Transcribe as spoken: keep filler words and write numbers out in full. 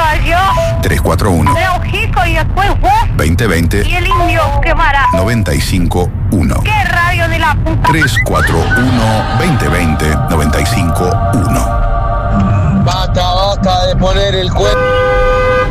yo. tres cuatro uno. Leujico y después vos. veinte veinte. Y el indio quemará. noventa y cinco uno. ¡Qué radio de la puta! tres cuatro uno, veinte veinte, noventa y cinco uno. Basta, basta de poner el cuento.